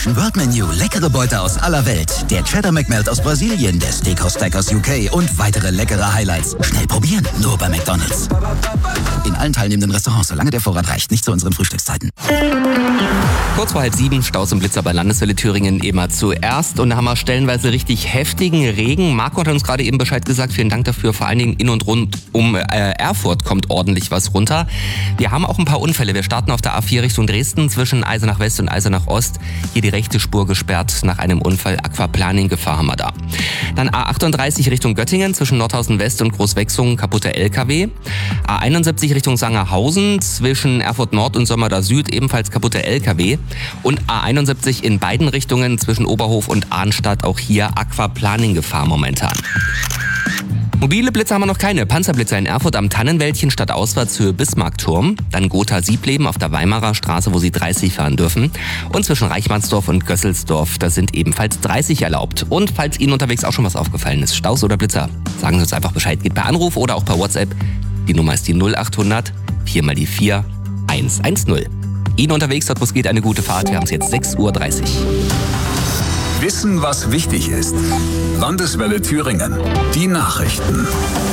Ocean World Menu. Leckere Beute aus aller Welt. Der Cheddar McMelt aus Brasilien, der Steakhouse Stack aus UK und weitere leckere Highlights. Schnell probieren, nur bei McDonald's. In allen teilnehmenden Restaurants, solange der Vorrat reicht, nicht zu unseren Frühstückszeiten. Kurz vor 6:30 Staus und Blitzer bei Landeswelle Thüringen immer zuerst. Und da haben wir stellenweise richtig heftigen Regen. Marco hat uns gerade eben Bescheid gesagt. Vielen Dank dafür. Vor allen Dingen in und rund um Erfurt kommt ordentlich was runter. Wir haben auch ein paar Unfälle. Wir starten auf der A4 Richtung Dresden zwischen Eisenach West und Eisenach Ost. Hier die rechte Spur gesperrt nach einem Unfall. Aquaplaning-Gefahr haben wir da. Dann A38 Richtung Göttingen zwischen Nordhausen West und Großwechsungen, kaputter LKW. A71 Richtung Sangerhausen zwischen Erfurt Nord und Sömmerda Süd, ebenfalls kaputter LKW. Und A71 in beiden Richtungen zwischen Oberhof und Arnstadt, auch hier Aquaplaning-Gefahr momentan. Mobile Blitzer haben wir noch keine. Panzerblitzer in Erfurt am Tannenwäldchen statt Ausfahrtshöhe Bismarckturm. Dann Gotha-Siebleben auf der Weimarer Straße, wo Sie 30 fahren dürfen. Und zwischen Reichmannsdorf und Gösselsdorf, da sind ebenfalls 30 erlaubt. Und falls Ihnen unterwegs auch schon was aufgefallen ist, Staus oder Blitzer, sagen Sie uns einfach Bescheid. Geht per Anruf oder auch per WhatsApp. Die Nummer ist die 0800 4 mal die 4 110. Ihnen unterwegs, dort wo es geht, eine gute Fahrt. Wir haben es jetzt 6:30 Uhr. Wissen, was wichtig ist. Landeswelle Thüringen. Die Nachrichten.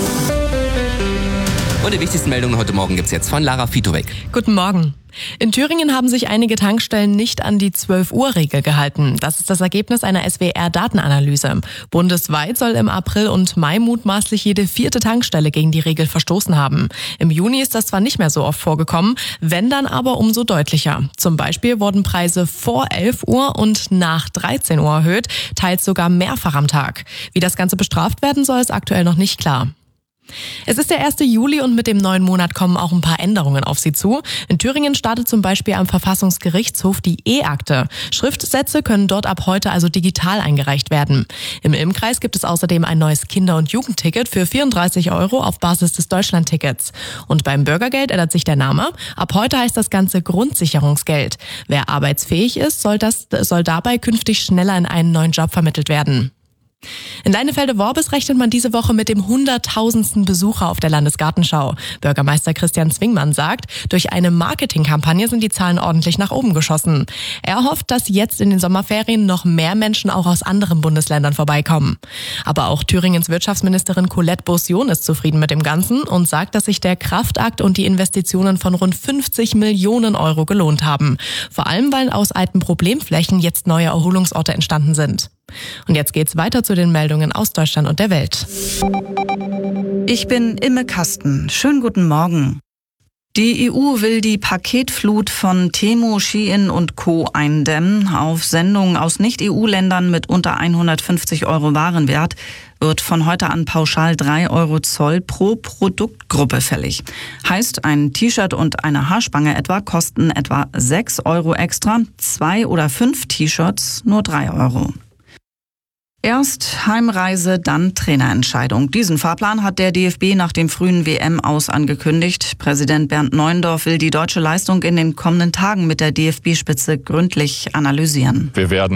Und die wichtigsten Meldungen heute Morgen gibt's jetzt von Lara Fitowek. Guten Morgen. In Thüringen haben sich einige Tankstellen nicht an die 12-Uhr-Regel gehalten. Das ist das Ergebnis einer SWR-Datenanalyse. Bundesweit soll im April und Mai mutmaßlich jede 4. Tankstelle gegen die Regel verstoßen haben. Im Juni ist das zwar nicht mehr so oft vorgekommen, wenn dann aber umso deutlicher. Zum Beispiel wurden Preise vor 11 Uhr und nach 13 Uhr erhöht, teils sogar mehrfach am Tag. Wie das Ganze bestraft werden soll, ist aktuell noch nicht klar. Es ist der 1. Juli und mit dem neuen Monat kommen auch ein paar Änderungen auf Sie zu. In Thüringen startet zum Beispiel am Verfassungsgerichtshof die E-Akte. Schriftsätze können dort ab heute also digital eingereicht werden. Im Ilmkreis gibt es außerdem ein neues Kinder- und Jugendticket für 34 € auf Basis des Deutschlandtickets. Und beim Bürgergeld ändert sich der Name. Ab heute heißt das Ganze Grundsicherungsgeld. Wer arbeitsfähig ist, soll dabei künftig schneller in einen neuen Job vermittelt werden. In Leinefelde-Worbis rechnet man diese Woche mit dem 100.000. Besucher auf der Landesgartenschau. Bürgermeister Christian Zwingmann sagt, durch eine Marketingkampagne sind die Zahlen ordentlich nach oben geschossen. Er hofft, dass jetzt in den Sommerferien noch mehr Menschen auch aus anderen Bundesländern vorbeikommen. Aber auch Thüringens Wirtschaftsministerin Colette Beaussion ist zufrieden mit dem Ganzen und sagt, dass sich der Kraftakt und die Investitionen von rund 50 Millionen € gelohnt haben. Vor allem, weil aus alten Problemflächen jetzt neue Erholungsorte entstanden sind. Und jetzt geht's weiter zu den Meldungen aus Deutschland und der Welt. Ich bin Imme Kasten. Schönen guten Morgen. Die EU will die Paketflut von Temu, Shein und Co. eindämmen. Auf Sendungen aus Nicht-EU-Ländern mit unter 150 € Warenwert wird von heute an pauschal 3 € Zoll pro Produktgruppe fällig. Heißt, ein T-Shirt und eine Haarspange etwa kosten etwa 6 € extra, 2 oder 5 T-Shirts nur 3 €. Erst Heimreise, dann Trainerentscheidung. Diesen Fahrplan hat der DFB nach dem frühen WM-Aus angekündigt. Präsident Bernd Neuendorf will die deutsche Leistung in den kommenden Tagen mit der DFB-Spitze gründlich analysieren. Wir werden